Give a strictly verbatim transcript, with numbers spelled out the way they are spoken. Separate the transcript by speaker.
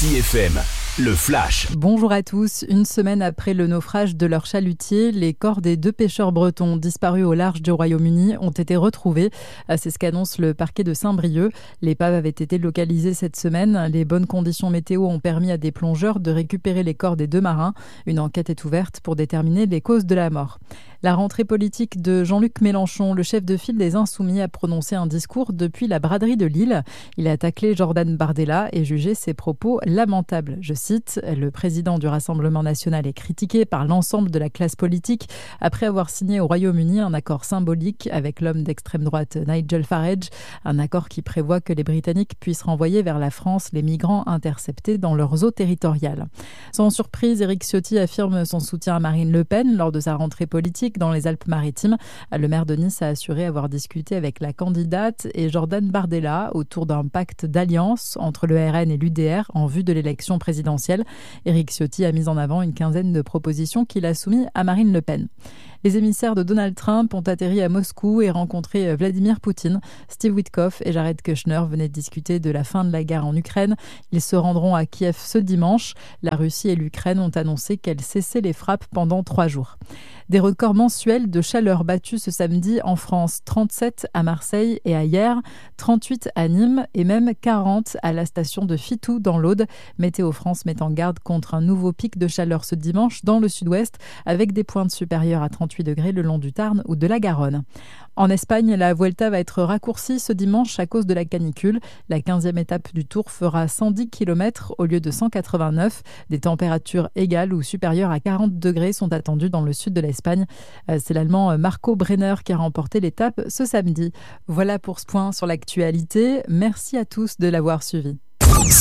Speaker 1: City F M, le flash.
Speaker 2: Bonjour à tous. Une semaine après le naufrage de leur chalutier, les corps des deux pêcheurs bretons disparus au large du Royaume-Uni ont été retrouvés. C'est ce qu'annonce le parquet de Saint-Brieuc. L'épave avait été localisée cette semaine. Les bonnes conditions météo ont permis à des plongeurs de récupérer les corps des deux marins. Une enquête est ouverte pour déterminer les causes de la mort. La rentrée politique de Jean-Luc Mélenchon, le chef de file des Insoumis, a prononcé un discours depuis la braderie de Lille. Il a taclé Jordan Bardella et jugé ses propos lamentables. Je cite, « Le président du Rassemblement national est critiqué par l'ensemble de la classe politique après avoir signé au Royaume-Uni un accord symbolique avec l'homme d'extrême droite Nigel Farage, un accord qui prévoit que les Britanniques puissent renvoyer vers la France les migrants interceptés dans leurs eaux territoriales. » Sans surprise, Éric Ciotti affirme son soutien à Marine Le Pen lors de sa rentrée politique dans les Alpes-Maritimes. Le maire de Nice a assuré avoir discuté avec la candidate et Jordan Bardella autour d'un pacte d'alliance entre le R N et l'U D R en vue de l'élection présidentielle. Éric Ciotti a mis en avant une quinzaine de propositions qu'il a soumises à Marine Le Pen. Les émissaires de Donald Trump ont atterri à Moscou et rencontré Vladimir Poutine. Steve Witkoff et Jared Kushner venaient discuter de la fin de la guerre en Ukraine. Ils se rendront à Kiev ce dimanche. La Russie et l'Ukraine ont annoncé qu'elles cessaient les frappes pendant trois jours. Des records mensuels de chaleur battus ce samedi en France. trente-sept à Marseille et à Hyères, trente-huit à Nîmes et même quarante à la station de Fitou dans l'Aude. Météo France met en garde contre un nouveau pic de chaleur ce dimanche dans le sud-ouest avec des pointes supérieures à trente-huit degrés le long du Tarn ou de la Garonne. En Espagne, la Vuelta va être raccourcie ce dimanche à cause de la canicule. La quinzième étape du Tour fera cent dix kilomètres au lieu de cent quatre-vingt-neuf. Des températures égales ou supérieures à quarante degrés sont attendues dans le sud de l'Espagne. C'est l'Allemand Marco Brenner qui a remporté l'étape ce samedi. Voilà pour ce point sur l'actualité. Merci à tous de l'avoir suivi.